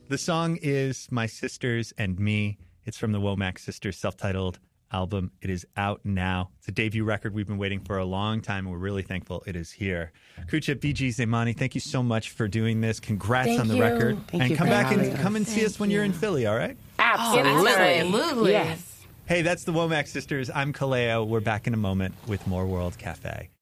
The song is My Sisters and Me. It's from the Womack Sisters self-titled album. It is out now. It's a debut record we've been waiting for a long time, and we're really thankful it is here. Kucha, BG, Zaimani, thank you so much for doing this. Congrats on the record. Thank you come for back and having us. come and see us when you're in Philly, all right? Absolutely. Absolutely. Yes. Hey, that's the Womack Sisters. I'm Kaleo. We're back in a moment with more World Cafe.